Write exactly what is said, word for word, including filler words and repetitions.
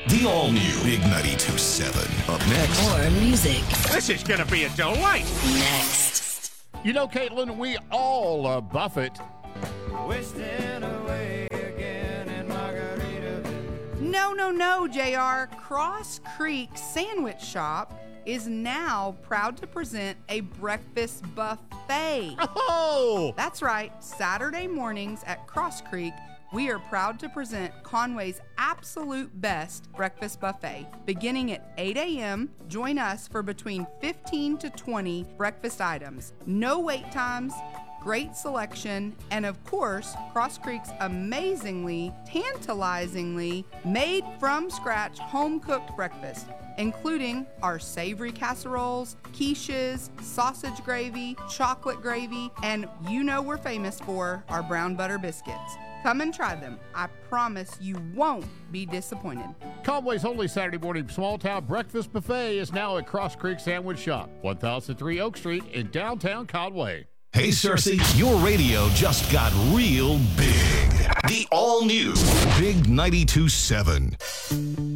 The all-new Big ninety-two point seven. Up next. More music. This is going to be a delight. Next. You know, Caitlin, we all love Buffett. Wasting away again in Margaritaville. No, no, no, J R. Cross Creek Sandwich Shop is now proud to present a breakfast buffet. Oh! That's right. Saturday mornings at Cross Creek, we are proud to present Conway's absolute best breakfast buffet. Beginning at eight a.m., join us for between fifteen to twenty breakfast items. No wait times, great selection, and of course, Cross Creek's amazingly, tantalizingly made from scratch home-cooked breakfast, including our savory casseroles, quiches, sausage gravy, chocolate gravy, and you know we're famous for our brown butter biscuits. Come and try them. I promise you won't be disappointed. Conway's only Saturday morning small-town breakfast buffet is now at Cross Creek Sandwich Shop, one thousand three Oak Street in downtown Conway. Hey, Cersei, your radio just got real big. The all-new Big ninety-two point seven.